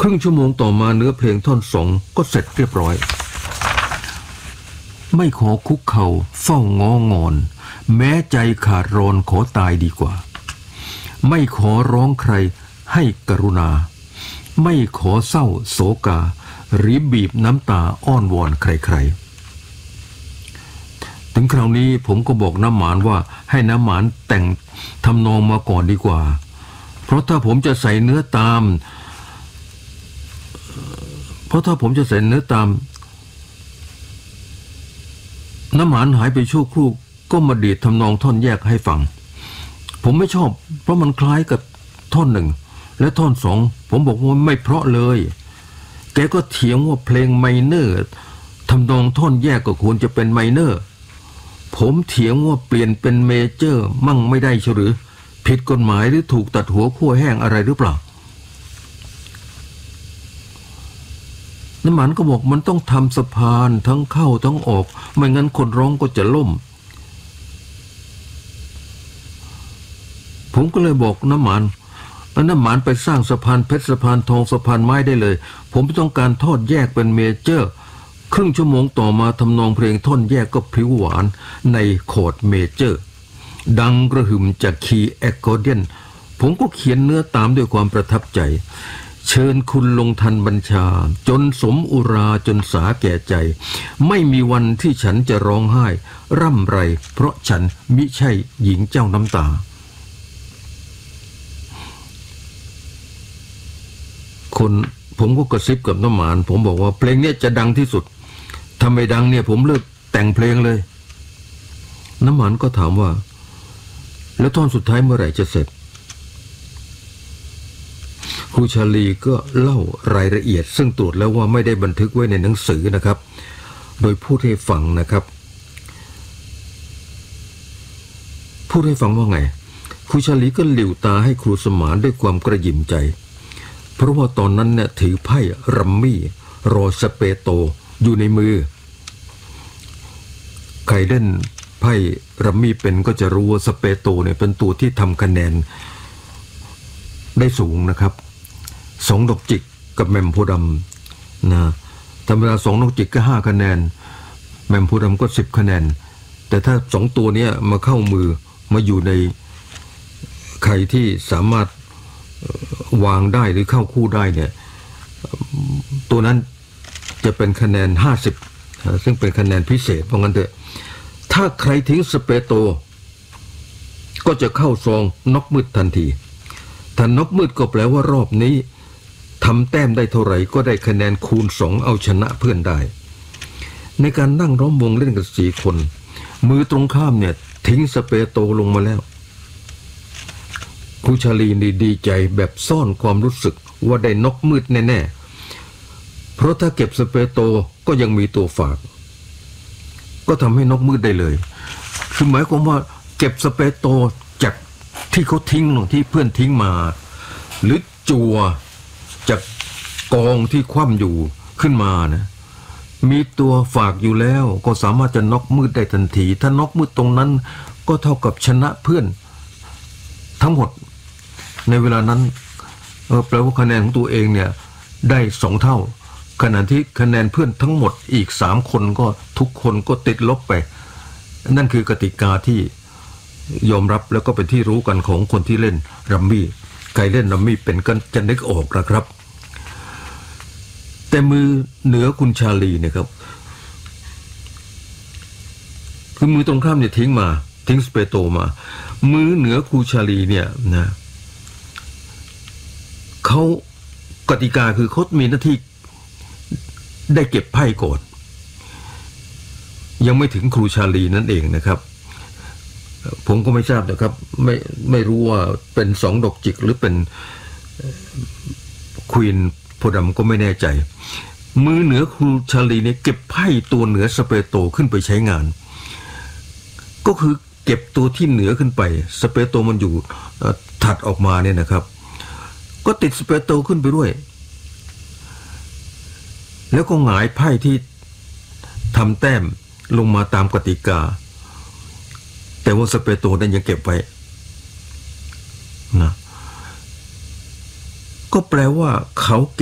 ครึ่งชั่วโมงต่อมาเนื้อเพลงท่อนสองก็เสร็จเรียบร้อยไม่ขอคุกเข่าเฝ้างองอนแม้ใจขาดร้อนขอตายดีกว่าไม่ขอร้องใครให้กรุณาไม่ขอเศร้าโศกาหรือบีบน้ำตาอ้อนวอนใครๆถึงคราวนี้ผมก็บอกน้ำหมานว่าให้น้ำหมานแต่งทำนองมาก่อนดีกว่าเพราะถ้าผมจะใส่เนื้อตามน้ำหมานหายไปชั่วครู่ก็มาดีดทำนองท่อนแยกให้ฟังผมไม่ชอบเพราะมันคล้ายกับท่อนหนึ่งและท่อนสองผมบอกว่าไม่เพราะเลยแกก็เถียงว่าเพลงไมเนอร์ทำนองท่อนแยกก็ควรจะเป็นไมเนอร์ผมเถียงว่าเปลี่ยนเป็นเมเจอร์มั่งไม่ได้ใช่หรือผิดกฎหมายหรือถูกตัดหัวขั้วแห้งอะไรหรือเปล่าน้ำหมันก็บอกมันต้องทำสะพานทั้งเข้าทั้งออกไม่งั้นคนร้องก็จะล่มผมก็เลยบอกน้ำหมันไปสร้างสะพานเพชรสะพานทองสะพานไม้ได้เลยผมต้องการทอดแยกเป็นเมเจอร์ครึ่งชั่วโมงต่อมาทำนองเพลงท่อนแยกก็พริ้วหวานในโคดเมเจอร์ดังกระหึ่มจากคีย์แอคคอร์เดียนผมก็เขียนเนื้อตามด้วยความประทับใจเชิญคุณลงทันบัญชาจนสมอุราจนสาแก่ใจไม่มีวันที่ฉันจะร้องไห้ร่ำไรเพราะฉันมิใช่หญิงเจ้าน้ำตาผมก็กระซิบกับน้ำหมานผมบอกว่าเพลงนี้จะดังที่สุดถ้าไม่ดังเนี่ยผมเลิกแต่งเพลงเลยน้ำหมานก็ถามว่าแล้วท่อนสุดท้ายเมื่อไหร่จะเสร็จครูชาลีก็เล่ารายละเอียดซึ่งตรวจแล้วว่าไม่ได้บันทึกไว้ในหนังสือนะครับโดยพูดให้ฟังว่าไงครูชาลีก็หลิ่วตาให้ครูสมานด้วยความกระหยิ่มใจเพราะว่าตอนนั้นเนี่ยถือไพ่รัมมี่รอสเปโตอยู่ในมือใครเล่นไพ่รัมมี่เป็นก็จะรู้ว่าสเปโตเนี่ยเป็นตัวที่ทำคะแนนได้สูงนะครับ2ดอกจิกกับแมมโพดำนะธรรมดา2ดอกจิกก็5คะแนนแมมโพดำก็10คะแนนแต่ถ้า2ตัวนี้มาเข้ามือมาอยู่ในใครที่สามารถวางได้หรือเข้าคู่ได้เนี่ยตัวนั้นจะเป็นคะแนน50ซึ่งเป็นคะแนนพิเศษเพราะงั้นเถอะถ้าใครทิ้งสเปโตก็จะเข้าซองน็อกมืดทันทีถ้าน็อกมืดก็แปลว่ารอบนี้ทำแต้มได้เท่าไหร่ก็ได้คะแนนคูณ2เอาชนะเพื่อนได้ในการนั่งล้อมวงเล่นกัน4คนมือตรงข้ามเนี่ยทิ้งสเปโตลงมาแล้วครูชาลีนี่ดีใจแบบซ่อนความรู้สึกว่าได้น็อกมืดแน่ๆเพราะถ้าเก็บสเปโตก็ยังมีตัวฝากก็ทำให้น็อกมืดได้เลยคือหมายความว่าเก็บสเปโตจากที่เขาทิ้งลงที่เพื่อนทิ้งมาหรือจั่วจากกองที่คว่ำอยู่ขึ้นมานะมีตัวฝากอยู่แล้วก็สามารถจะน็อกมืดได้ทันทีถ้าน็อกมืดตรงนั้นก็เท่ากับชนะเพื่อนทั้งหมดในเวลานั้นแปลว่าคะแนนของตัวเองเนี่ยได้2เท่าขณะที่คะแนนเพื่อนทั้งหมดอีก3คนก็ทุกคนก็ติดลบไปนั่นคือกติกาที่ยอมรับแล้วก็เป็นที่รู้กันของคนที่เล่นรัมมี่ใครเล่นรัมมี่เป็นกันจะนึกออกนะครับแต่มือเหนือคุณชาลีเนี่ยครับคือมือตรงข้ามเนี่ยทิ้งสเปโตมามือเหนือครูชาลีเนี่ยนะเขากติกาคือเขามีหน้าที่ได้เก็บไพ่ก่อนยังไม่ถึงครูชาลีนั่นเองนะครับผมก็ไม่ทราบนะครับไม่รู้ว่าเป็น2ดอกจิกหรือเป็นควีนโพดำก็ไม่แน่ใจมือเหนือครูชาลีเนี่ยเก็บไพ่ตัวเหนือสเปโตขึ้นไปใช้งานก็คือเก็บตัวที่เหนือขึ้นไปสเปโตมันอยู่ถัดออกมาเนี่ยนะครับก็ติดสเปโตขึ้นไปด้วยแล้วก็หงายไพ่ที่ทำแต้มลงมาตามกติกาแต่ว่าสเปโตนั้นยังเก็บไว้นะก็แปลว่าเขา